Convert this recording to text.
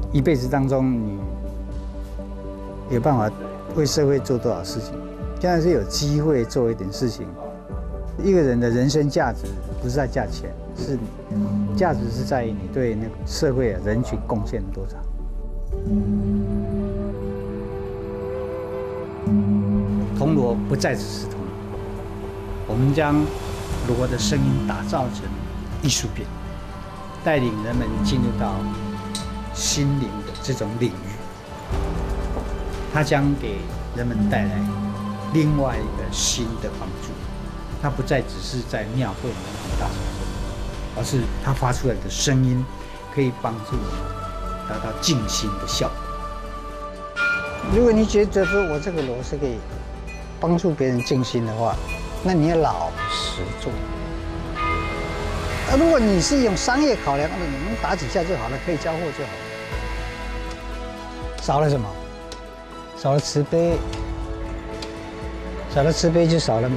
一辈子当中你有办法为社会做多少事情？现在是有机会做一点事情。一个人的人生价值不是在价钱，是价值是在于你对那个社会人群贡献多少。铜锣不再只是铜锣，我们将锣的声音打造成艺术品，带领人们进入到心灵的这种领域。它将给人们带来另外一个新的帮助。它不再只是在庙会里面大声说，而是它发出来的声音可以帮助达到静心的效果。如果你觉得说我这个锣是可以帮助别人静心的话，那你要老实做。如果你是用商业考量，你能打几下就好了，可以交货就好了。少了什么？少了慈悲，少了慈悲就少了美。